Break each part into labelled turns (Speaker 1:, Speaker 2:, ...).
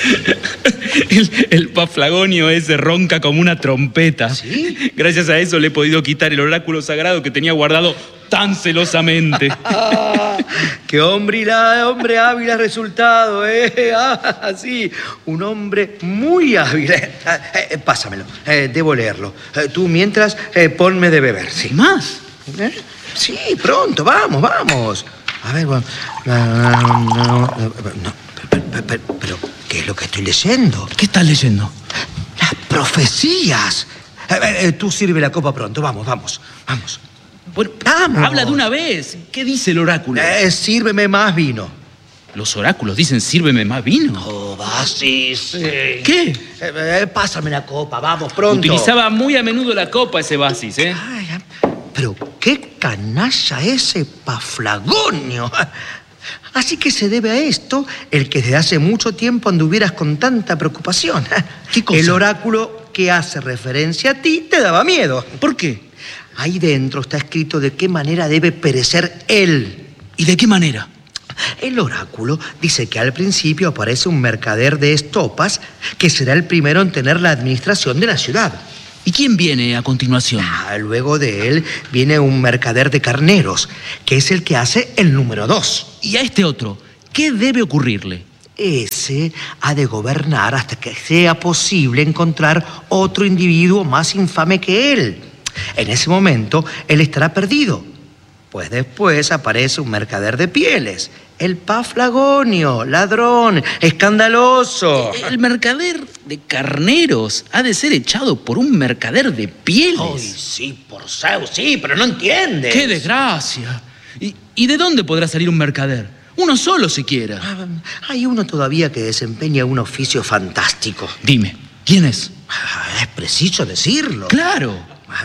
Speaker 1: El Paflagonio ese ronca como una trompeta.
Speaker 2: ¿Sí?
Speaker 1: Gracias a eso le he podido quitar el oráculo sagrado que tenía guardado tan celosamente.
Speaker 2: ¡Qué hombre hábil ha resultado, eh! Sí, un hombre muy hábil. Pásamelo, debo leerlo. Tú mientras, ponme de beber, ¿sí?
Speaker 1: ¿Más?
Speaker 2: Sí, pronto, vamos. A ver, bueno... Pero, ¿qué es lo que estoy leyendo?
Speaker 1: ¿Qué estás leyendo?
Speaker 2: Las profecías. Tú sirve la copa pronto, vamos.
Speaker 1: Bueno,
Speaker 2: ¡vamos!
Speaker 1: Habla de una vez. ¿Qué dice el oráculo?
Speaker 2: Sírveme más vino.
Speaker 1: Los oráculos dicen sírveme más vino.
Speaker 2: Oh, sí.
Speaker 1: ¿Qué?
Speaker 2: Pásame la copa, vamos, pronto.
Speaker 1: Utilizaba muy a menudo la copa ese Basis, ¿eh?
Speaker 2: Ay, pero qué canalla ese Paflagonio. Así que se debe a esto el que desde hace mucho tiempo anduvieras con tanta preocupación.
Speaker 1: ¿Qué cosa?
Speaker 2: El oráculo que hace referencia a ti te daba miedo.
Speaker 1: ¿Por qué?
Speaker 2: Ahí dentro está escrito de qué manera debe perecer él.
Speaker 1: ¿Y de qué manera?
Speaker 2: El oráculo dice que al principio aparece un mercader de estopas que será el primero en tener la administración de la ciudad.
Speaker 1: ¿Y quién viene a continuación?
Speaker 2: Luego de él viene un mercader de carneros, que es el que hace el número 2.
Speaker 1: ¿Y a este otro? ¿Qué debe ocurrirle?
Speaker 2: Ese ha de gobernar hasta que sea posible encontrar otro individuo más infame que él. En ese momento, él estará perdido. Pues después aparece un mercader de pieles, el Paflagonio, ladrón, escandaloso.
Speaker 1: El mercader de carneros ha de ser echado por un mercader de pieles.
Speaker 2: Ay, sí, por Zeus, sí, pero no entiendes.
Speaker 1: ¡Qué desgracia! ¿Y de dónde podrá salir un mercader? Uno solo siquiera.
Speaker 2: Hay uno todavía que desempeña un oficio fantástico.
Speaker 1: Dime, ¿quién es?
Speaker 2: Es preciso decirlo.
Speaker 1: ¡Claro!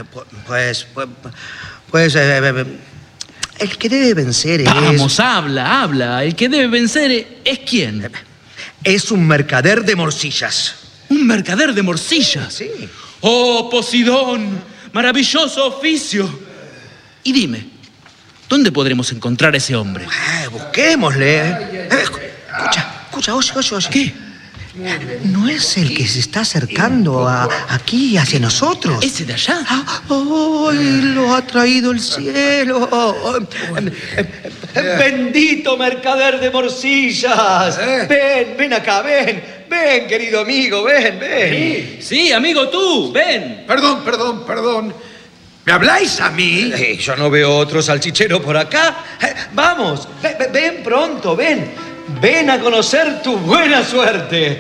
Speaker 2: Pues, el que debe vencer es...
Speaker 1: Vamos, habla. El que debe vencer es ¿quién?
Speaker 2: Es un mercader de morcillas.
Speaker 1: ¿Un mercader de morcillas?
Speaker 2: Sí.
Speaker 1: ¡Oh, Posidón! ¡Maravilloso oficio! Y dime, ¿dónde podremos encontrar a ese hombre?
Speaker 2: Busquémosle. Escucha, oye.
Speaker 1: ¿Qué?
Speaker 2: ¿No es el que se está acercando aquí hacia nosotros?
Speaker 1: ¿Ese de allá?
Speaker 2: ¡Ay, lo ha traído el cielo! ¡Bendito mercader de morcillas! Ven acá, ven, querido amigo, ven.
Speaker 1: Sí, amigo, tú, ven.
Speaker 3: Perdón. ¿Me habláis a mí?
Speaker 2: Yo no veo otro salchichero por acá. Vamos, ven pronto, ven. Ven a conocer tu buena suerte.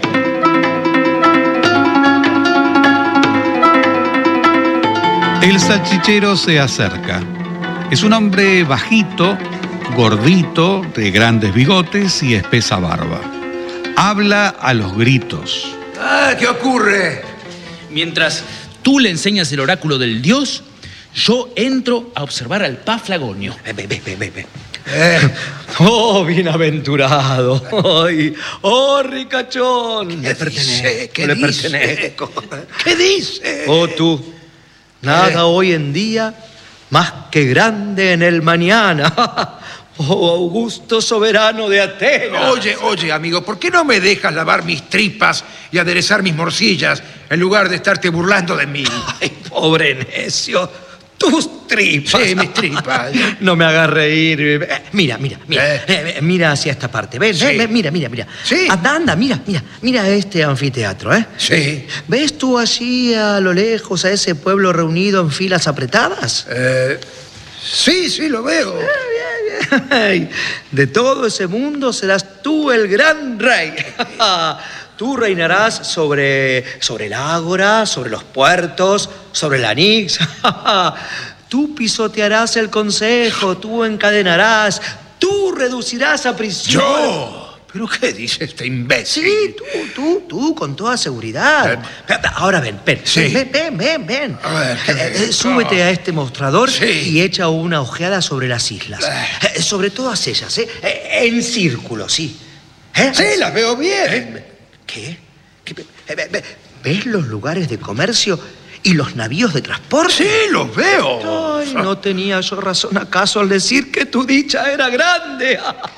Speaker 4: El salchichero se acerca. Es un hombre bajito, gordito, de grandes bigotes y espesa barba. Habla a los gritos.
Speaker 3: ¿Qué ocurre?
Speaker 1: Mientras tú le enseñas el oráculo del dios, yo entro a observar al Paflagonio.
Speaker 2: Ve. Oh, bienaventurado. Ay, oh, ricachón.
Speaker 3: ¿Qué dice?
Speaker 2: Pertenezco.
Speaker 3: ¿Qué dice?
Speaker 2: Oh, tú. Nada hoy en día más que grande en el mañana. Oh, augusto soberano de Atenas.
Speaker 3: Oye, amigo, ¿por qué no me dejas lavar mis tripas y aderezar mis morcillas en lugar de estarte burlando de mí?
Speaker 2: Ay, pobre necio. Tus tripas.
Speaker 3: Sí, mis tripas.
Speaker 2: No me hagas reír. Mira. Mira hacia esta parte. Ven,
Speaker 3: Sí.
Speaker 2: mira.
Speaker 3: Sí.
Speaker 2: Anda, mira este anfiteatro, ¿eh?
Speaker 3: Sí.
Speaker 2: ¿Ves tú allí a lo lejos a ese pueblo reunido en filas apretadas?
Speaker 3: Sí, lo veo.
Speaker 2: Bien. Ay, de todo ese mundo serás tú el gran rey. Tú reinarás sobre el ágora, sobre los puertos, sobre la Nix. Tú pisotearás el consejo, tú encadenarás, tú reducirás a prisión.
Speaker 3: ¿Yo? ¿Pero qué dice este imbécil?
Speaker 2: Sí, tú, con toda seguridad. Ahora ven.
Speaker 3: Sí.
Speaker 2: Ven.
Speaker 3: A ver,
Speaker 2: súbete a este mostrador
Speaker 3: Sí.
Speaker 2: y echa una ojeada sobre las islas. Sobre todas ellas, en círculo, sí.
Speaker 3: Sí, las veo bien.
Speaker 2: ¿Qué? ¿Ves los lugares de comercio y los navíos de transporte?
Speaker 3: Sí, los veo.
Speaker 2: Ay, no tenía yo razón acaso al decir que tu dicha era grande.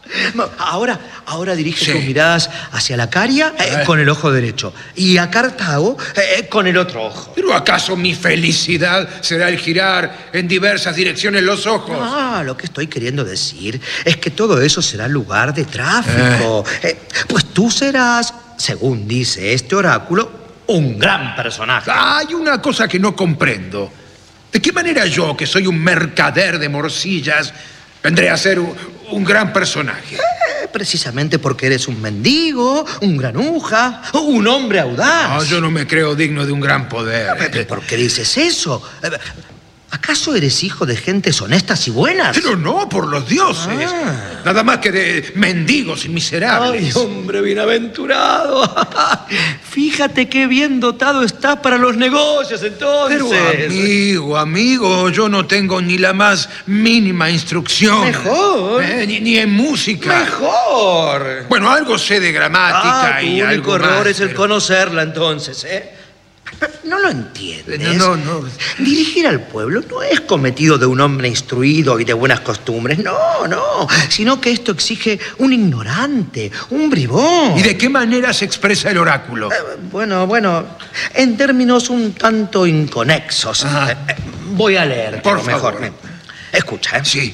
Speaker 2: Ahora dirige
Speaker 3: Sí.
Speaker 2: tus miradas hacia la Caria con el ojo derecho y a Cartago con el otro ojo.
Speaker 3: ¿Pero acaso mi felicidad será el girar en diversas direcciones los ojos?
Speaker 2: Lo que estoy queriendo decir es que todo eso será lugar de tráfico. Pues tú serás, según dice este oráculo, un gran personaje.
Speaker 3: Hay una cosa que no comprendo. ¿De qué manera yo, que soy un mercader de morcillas, vendré a ser un gran personaje?
Speaker 2: Precisamente porque eres un mendigo, un granuja, un hombre audaz.
Speaker 3: No, yo no me creo digno de un gran poder.
Speaker 2: ¿Por qué dices eso? ¿Acaso eres hijo de gentes honestas y buenas?
Speaker 3: Pero no, por los dioses. Nada más que de mendigos y miserables.
Speaker 2: ¡Ay, hombre bienaventurado! Fíjate qué bien dotado estás para los negocios, entonces.
Speaker 3: Pero amigo, yo no tengo ni la más mínima instrucción.
Speaker 2: Mejor.
Speaker 3: Ni en música.
Speaker 2: ¡Mejor!
Speaker 3: Bueno, algo sé de gramática
Speaker 2: Tu
Speaker 3: y algo
Speaker 2: único error
Speaker 3: más,
Speaker 2: es el
Speaker 3: pero-
Speaker 2: conocerla, entonces, ¿eh? Pero no lo entiendes.
Speaker 3: No.
Speaker 2: Dirigir al pueblo no es cometido de un hombre instruido y de buenas costumbres. No. Sino que esto exige un ignorante, un bribón.
Speaker 3: ¿Y de qué manera se expresa el oráculo?
Speaker 2: Bueno, en términos un tanto inconexos. Voy a leer.
Speaker 3: Por
Speaker 2: mejor.
Speaker 3: favor.
Speaker 2: Escucha, ¿eh?
Speaker 3: Sí.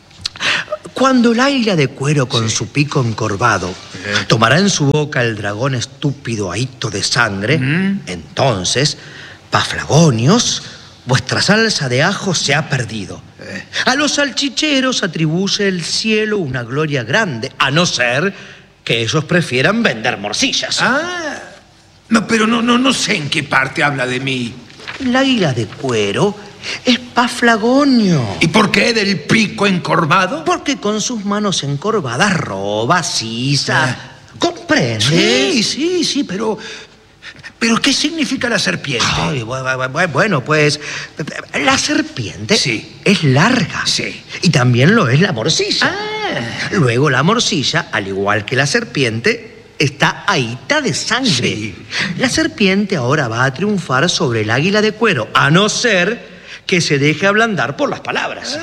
Speaker 2: Cuando el águila de cuero con su pico encorvado tomará en su boca el dragón estúpido ahito de sangre, entonces, Paflagonios, vuestra salsa de ajo se ha perdido. A los salchicheros atribuye el cielo una gloria grande, a no ser que ellos prefieran vender morcillas.
Speaker 3: No, pero no sé en qué parte habla de mí.
Speaker 2: El águila de cuero es Paflagonio.
Speaker 3: ¿Y por qué del pico encorvado?
Speaker 2: Porque con sus manos encorvadas roba, sisa. ¿Comprendes?
Speaker 3: Sí, pero ¿qué significa la serpiente?
Speaker 2: Ay, bueno, pues la serpiente
Speaker 3: Sí.
Speaker 2: es larga.
Speaker 3: Sí.
Speaker 2: Y también lo es la morcilla. Luego la morcilla, al igual que la serpiente, está ahita de sangre.
Speaker 3: Sí.
Speaker 2: La serpiente ahora va a triunfar sobre el águila de cuero, a no ser que se deje ablandar por las palabras.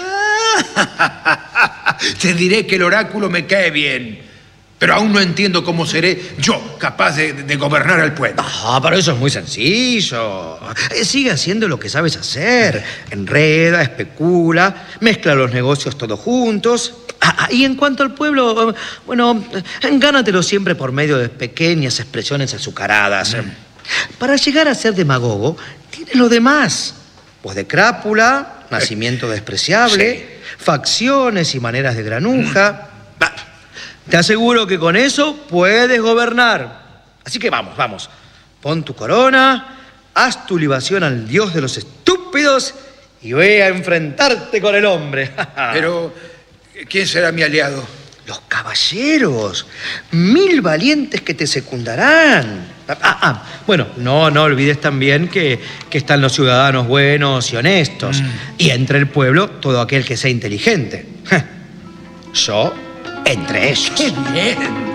Speaker 3: Te diré que el oráculo me cae bien, pero aún no entiendo cómo seré yo capaz de gobernar al pueblo.
Speaker 2: Pero eso es muy sencillo. Sigue haciendo lo que sabes hacer. Enreda, especula, mezcla los negocios todos juntos. Y en cuanto al pueblo, gánatelo siempre por medio de pequeñas expresiones azucaradas. Para llegar a ser demagogo, tienes lo demás. Pues de crápula, nacimiento despreciable, facciones y maneras de granuja. Te aseguro que con eso puedes gobernar. Así que vamos. Pon tu corona, haz tu libación al dios de los estúpidos y ve a enfrentarte con el hombre.
Speaker 3: Pero, ¿quién será mi aliado?
Speaker 2: Los caballeros, 1000 valientes que te secundarán. Bueno, no olvides también que están los ciudadanos buenos y honestos. Y entre el pueblo, todo aquel que sea inteligente. Yo, entre ellos.
Speaker 3: ¡Qué bien!